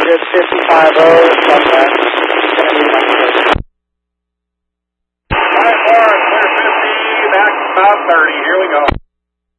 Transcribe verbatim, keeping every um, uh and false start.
Target fifty-five oh, contact. five four, clear fifty, back about thirty, here we go.